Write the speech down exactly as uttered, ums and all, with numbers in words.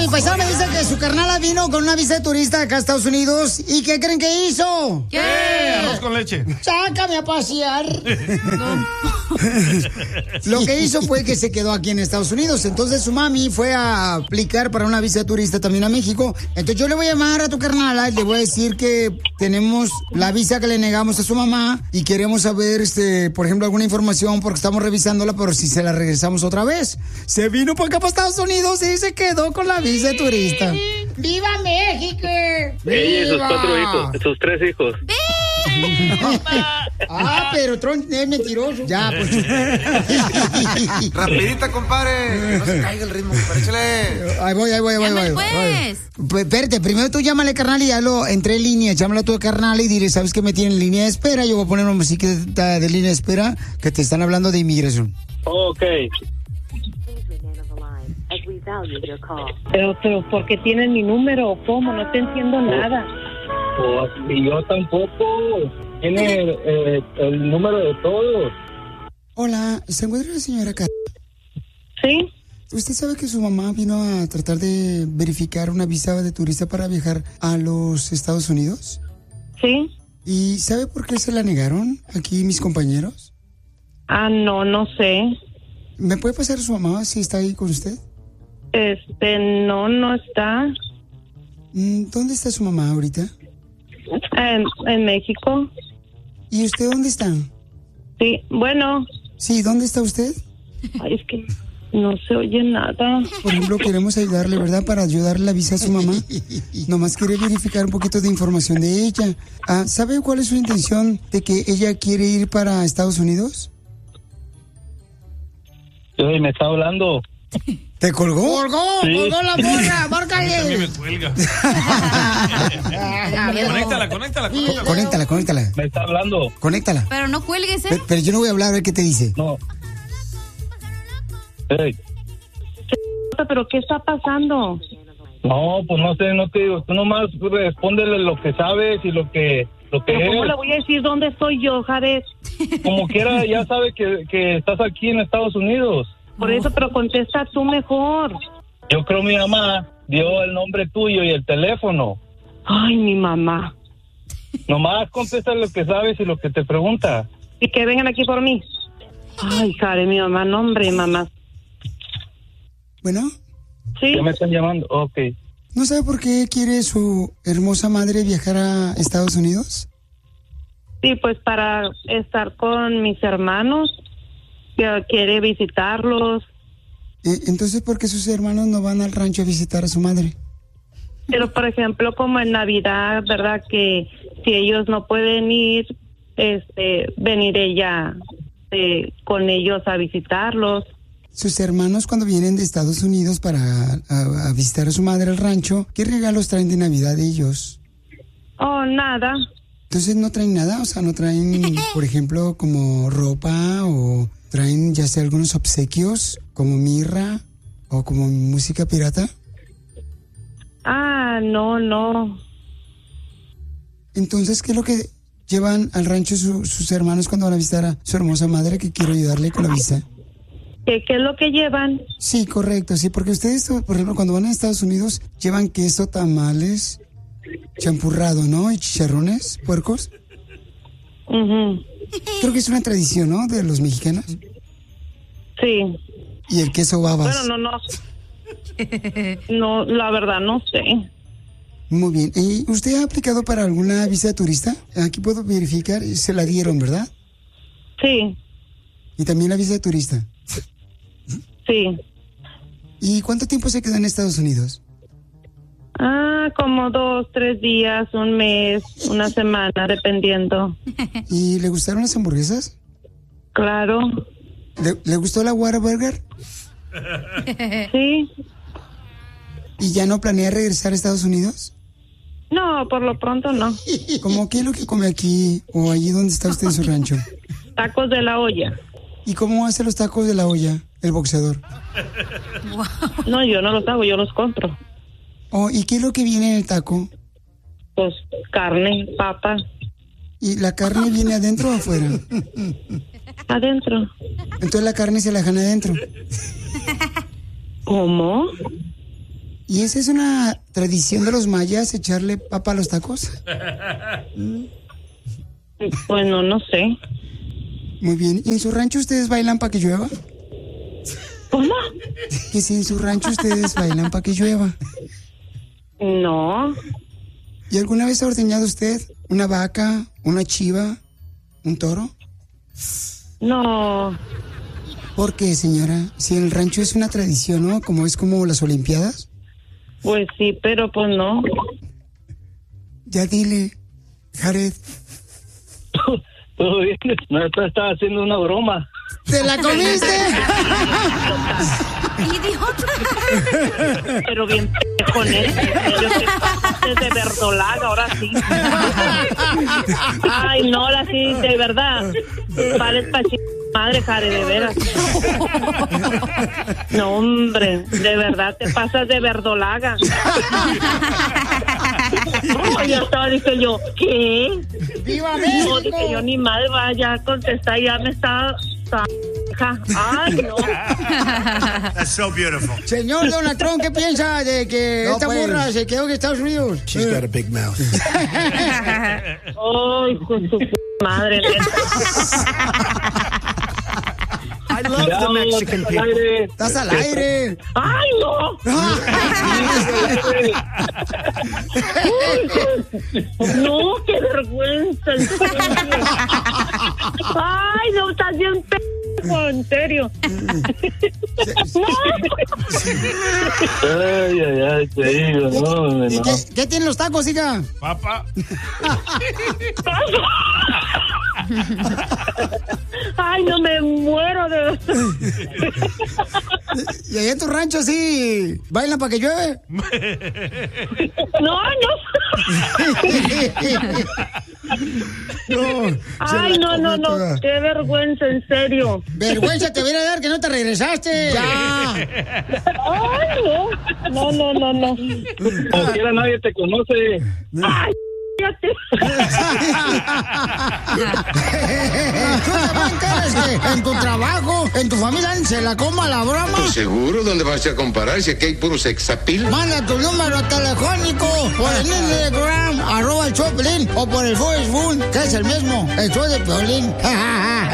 El paisano me dice que su carnala vino con una visa de turista acá a Estados Unidos. ¿Y qué creen que hizo? ¿Qué? Arroz con leche. Sácame a pasear. No. Lo que hizo fue que se quedó aquí en Estados Unidos. Entonces su mami fue a aplicar para una visa de turista también a México. Entonces yo le voy a llamar a tu carnala y le voy a decir que tenemos la visa que le negamos a su mamá y queremos saber, este, por ejemplo, alguna información porque estamos revisándola, pero si se la regresamos otra vez. Se vino para acá para Estados Unidos y se quedó con la visa de turista. ¡Viva México! Ella y sus cuatro hijos, sus tres hijos. Ah, pero Tron es mentiroso. Ya, pues. Rapidita, compadre. No se caiga el ritmo, compadre. Échale. Ahí voy, ahí voy, ahí voy. Llámale, voy, pues. voy. Pues, espérate, primero tú llámale, carnal, y ya lo entré en línea. Llámale a tu carnal y dile, ¿sabes qué me tienen en línea de espera? Yo voy a poner una música de, de línea de espera que te están hablando de inmigración. Ok. Pero, pero, ¿por qué tienen mi número o cómo? No te entiendo nada. Pues, y yo tampoco. Tiene el, el, el número de todos. Hola, ¿se encuentra la señora Cat? ¿Sí? ¿Usted sabe que su mamá vino a tratar de verificar una visa de turista para viajar a los Estados Unidos? ¿Sí? ¿Y sabe por qué se la negaron aquí mis compañeros? Ah, no, no sé. ¿Me puede pasar su mamá si está ahí con usted? Este, no, no está. ¿Dónde está su mamá ahorita? En, en México. ¿Y usted dónde está? Sí, bueno. Sí, ¿dónde está usted? Ay, es que no se oye nada. Por ejemplo, queremos ayudarle, ¿verdad? Para ayudarle la visa a su mamá. Nomás quiere verificar un poquito de información de ella. Ah, ¿sabe cuál es su intención de que ella quiere ir para Estados Unidos? Sí, me está hablando. ¿Te colgó? ¡Colgó! Sí. ¡Colgó la morra! ¡Márcale! A mí me cuelga. Conéctala, conéctala, conéctala. Conéctala, conéctala. Me está hablando. Conéctala. Pero no cuelgues, ¿eh? Pero, pero yo no voy a hablar, a ver qué te dice. No. Hey. ¿Pero qué está pasando? No, pues no sé, no te digo. Tú nomás respóndele lo que sabes y lo que, lo que ¿Pero cómo es. le voy a decir dónde estoy yo, Jared? Como quiera, ya sabe que, que estás aquí en Estados Unidos. Por eso, pero contesta tú mejor. Yo creo mi mamá dio el nombre tuyo y el teléfono. Ay, mi mamá. Nomás contesta lo que sabes y lo que te pregunta. Y que vengan aquí por mí. Ay, Jared, mi mamá, no, hombre, mamá. Bueno, ¿Sí? ¿Ya me están llamando? Ok. ¿no sabe por qué quiere su hermosa madre viajar a Estados Unidos? Sí, pues para estar con mis hermanos, que quiere visitarlos. Eh, entonces, ¿por qué sus hermanos no van al rancho a visitar a su madre? Pero, por ejemplo, como en Navidad, ¿verdad? Que si ellos no pueden ir, este, venir ella eh, con ellos a visitarlos. Sus hermanos cuando vienen de Estados Unidos para a, a visitar a su madre al rancho, ¿qué regalos traen de Navidad ellos? Oh, nada. Entonces no traen nada, o sea, no traen, por ejemplo, como ropa o traen ya sea algunos obsequios como mirra o como música pirata. Ah, no, no. Entonces, ¿qué es lo que llevan al rancho su- sus hermanos cuando van a visitar a su hermosa madre que quiero ayudarle con la visa? ¿Qué, qué es lo que llevan? Sí, correcto, sí, porque ustedes, por ejemplo, cuando van a Estados Unidos, llevan queso, tamales, champurrado, ¿no? Y chicharrones, puercos. Ujú. Creo que es una tradición, ¿no? De los mexicanos. Sí. Y el queso babas. Bueno, no, no. No, la verdad, no sé. Muy bien. ¿Y usted ha aplicado para alguna visa de turista? Aquí puedo verificar, se la dieron, ¿verdad? Sí, Y también la visa de turista. sí. ¿Y cuánto tiempo se quedó en Estados Unidos? Ah, como dos, tres días, un mes, una semana, dependiendo. ¿Y le gustaron las hamburguesas? Claro. ¿Le, le gustó la Whataburger? Sí. ¿Y ya no planea regresar a Estados Unidos? No, por lo pronto no. ¿Cómo qué es lo que come aquí o allí donde está usted en su rancho? Tacos de la olla. ¿Y cómo hace los tacos de la olla el boxeador? No, yo no los hago, yo los compro. Oh, ¿y qué es lo que viene en el taco? Pues carne, papa, ¿Y la carne viene adentro o afuera? adentro. Entonces la carne se la dejan adentro. ¿Cómo? ¿Y esa es una tradición de los mayas, echarle papa a los tacos? Bueno, no sé. Muy bien. ¿Y en su rancho ustedes bailan para que llueva? ¿Cómo? Que si en su rancho ustedes bailan para que llueva. No. ¿Y alguna vez ha ordeñado usted una vaca, una chiva, un toro? No. ¿Por qué, señora? Si en el rancho es una tradición, ¿no? Como es como las Olimpiadas. Pues sí, pero pues no. Ya dile, Jared. Todo bien, no, estaba haciendo una broma. ¿Te la comiste? ¡Idiota! Pero bien p*** con él. Es de verdolaga, ahora sí. Ay, no, ahora sí, de verdad. Vales pa' ch... madre, Jare, de veras. No, hombre, de verdad, te pasas de verdolaga. No, ya estaba, dije yo, ¿qué? ¡Viva México! No, dije yo, ni madre, vaya a contestar, ya me estaba... Ay, no. That's so beautiful. Señor Donald Trump, ¿qué piensa de que No, esta pues. morra se quedó en Estados Unidos? She's got a big mouth. Ay, con su p- madre. I love the Mexican people. ¡Estás al aire! ¡Ay, no! No, qué vergüenza, en serio. Ay, no, estás bien p***, en serio. Ay, ay, ay, te digo, no, ¿Y no. qué, qué tienen los tacos, hija? Papá. Ay, no, me muero de... ¿Y allá en tu rancho sí bailan para que llueve? No, no. No, Ay, no, no, no, qué vergüenza, en serio. vergüenza te viene a dar que no te regresaste. Ya. Ay, no, no, no, no, no. Como quiera nadie te conoce. Ay, fíjate. ¿Tú también quieres que en tu trabajo, en tu familia, se la coma la broma? Pues seguro, ¿dónde vas a comparar si aquí hay puro sexapil? Manda tu número telefónico por el Instagram, arroba el Choplin, o por el Facebook, que es el mismo, el show de Piolín.